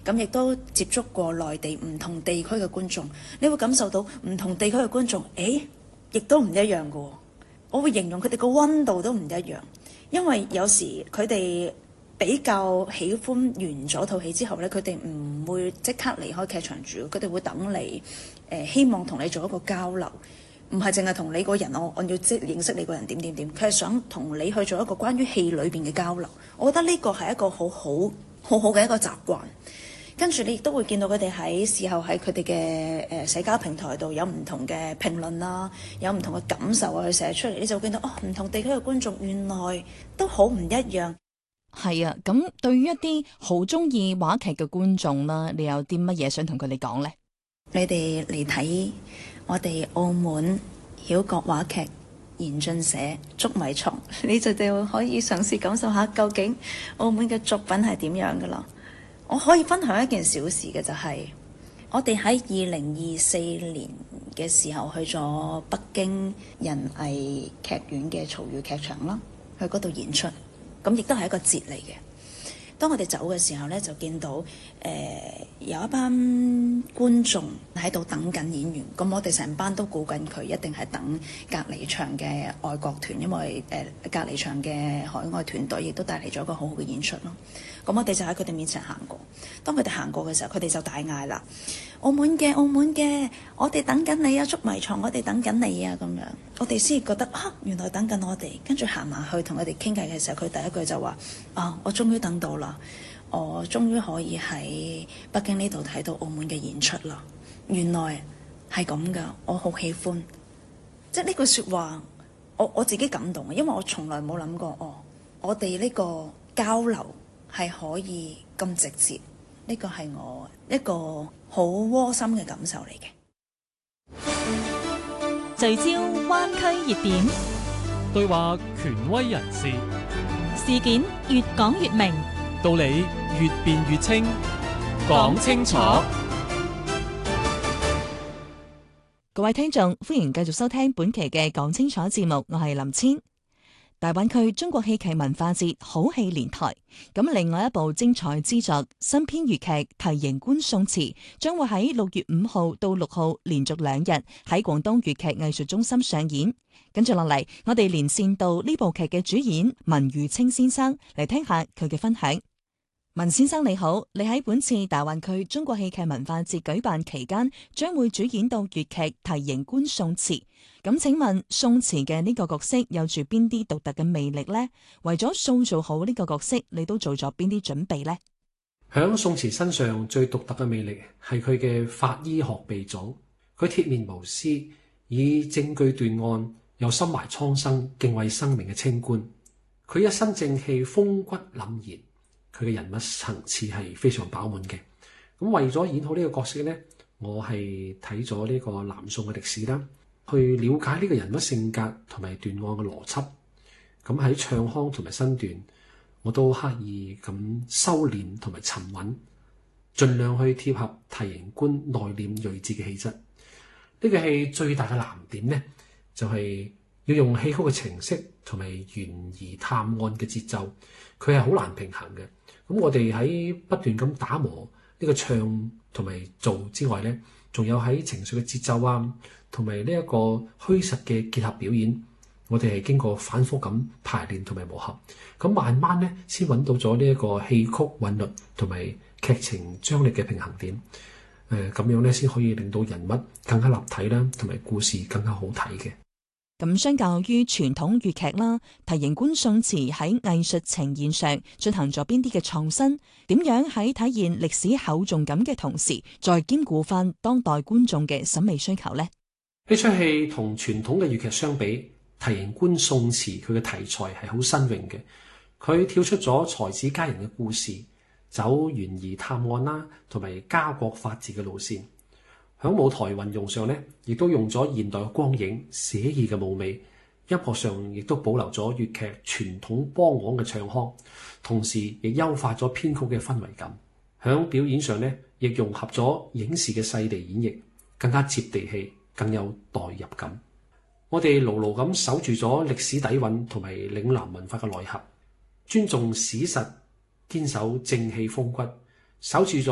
咁亦都接觸過內地唔同地區嘅觀眾，你會感受到唔同地區嘅觀眾，亦都唔一樣嘅喎。我會形容佢哋個溫度都唔一樣，因為有時佢哋比較喜歡完咗套戲之後呢，佢哋唔會即刻離開劇場住，佢哋會等你，希望同你做一個交流，唔係淨係同你個人，我要即認識你個人點點點，佢係想同你去做一個關於戲裏邊嘅交流。我覺得呢個係一個好好嘅一個習慣。跟住你亦都會見到佢哋喺事後喺佢哋嘅社交平台度有唔同嘅評論啦，有唔同嘅感受啊，去寫出嚟，你就會見到唔同地區嘅觀眾原來都好唔一樣。 係啊，咁對於一啲好中意話劇嘅觀眾啦，你有啲乜嘢想同佢哋講呢？ 你哋嚟睇我哋澳門曉角話劇研進社捉迷藏，你哋可以嘗試感受下究竟澳門嘅作品係點樣噶啦。我可以分享一件小事嘅，就係我哋喺2024年嘅時候去咗北京人藝劇院嘅曹禺劇場啦，去嗰度演出，咁亦都係一個節嚟嘅。當我哋走嘅時候呢，就見到有一班觀眾喺度等緊演員，咁我哋成班都估緊佢一定係等隔離場嘅外國團，因為隔離場嘅海外團隊亦都帶嚟咗一個好好嘅演出咯。咁我哋就喺佢哋面前行過，當佢哋行過嘅時候，佢哋就大嗌啦：澳門嘅，我哋等緊你啊！捉迷藏，我哋等緊你啊！咁樣，我哋先覺得原來等緊我哋。跟住行埋去同佢哋傾偈嘅時候，佢第一句就話：我終於等到啦！我終於可以喺北京呢度睇到澳門嘅演出啦！原來係咁噶，我好喜歡。即係呢句説話，我自己感動，因為我從來冇諗過，我哋呢個交流係可以咁直接，呢個係我一個好窩心嘅感受嚟嘅。 聚焦灣區熱點， 對話權威人士， 事件越講越明， 道理越辯越清，講清楚。 各位聽眾，歡迎繼續收聽本期嘅講清楚節目，我係林千。大灣區中國戲劇文化節好戲連台，咁另外一部精彩之作新編粵劇《題型觀宋詞》將會喺6月5號到6號連續2日喺廣東粵劇藝術中心上演。跟住落嚟，我哋連線到呢部劇嘅主演文如清先生嚟聽下佢嘅分享。文先生你好，你喺本次大灣區中國戲劇文化節舉辦期間，將會主演到粵劇《題型觀宋詞》。咁請問宋詞嘅呢個角色有住邊啲獨特嘅魅力呢？為咗塑造好呢個角色，你都做咗邊啲準備呢？ 響宋詞身上最獨特嘅魅力係佢嘅法醫學鼻祖，佢鐵面無私，以證據斷案，又深懷蒼生、敬畏生命嘅清官。佢一身正氣，風骨凜然。佢嘅人物層次係非常飽滿嘅。咁為咗演好呢個角色呢，我係睇咗呢個南宋嘅歷史啦，去了解呢個人物性格同埋斷案嘅邏輯。咁喺唱腔同埋身段，我都刻意咁收斂同埋沉穩，盡量去貼合題型觀內斂睿智嘅氣質。呢個戲最大嘅難點呢，就係要用戲曲嘅程式同埋懸疑探案嘅節奏，佢係好難平衡嘅。咁我哋喺不斷咁打磨呢個唱同埋做之外呢，仲有喺情緒嘅節奏啊，同埋呢一個虛實嘅結合表演，我哋係經過反覆咁排練同埋磨合，咁慢慢呢先揾到咗呢一個戲曲韻律同埋劇情張力嘅平衡點。咁樣呢先可以令到人物更加立體啦，同埋故事更加好睇嘅。 咁相較於傳統粵劇啦，題型觀宋詞喺藝術呈現上進行咗邊啲嘅創新？點樣喺體現歷史厚重感嘅同時，再兼顧翻當代觀眾嘅審美需求呢？ 呢出戲同傳統嘅粵劇相比，題型觀宋詞佢嘅題材係好新穎嘅。佢跳出咗才子佳人嘅故事，走懸疑探案啦，同埋家國法治嘅路線。喺舞台運用上呢，亦都用咗現代嘅光影、寫意嘅舞美，音樂上亦都保留咗粵劇傳統梆簧嘅唱腔，同時亦優化咗編曲嘅氛圍感。喺表演上呢，亦融合咗影視嘅細膩演繹，更加接地氣，更有代入感。我哋牢牢咁守住咗歷史底蘊同埋嶺南文化嘅內核，尊重史實，堅守正氣風骨，守住咗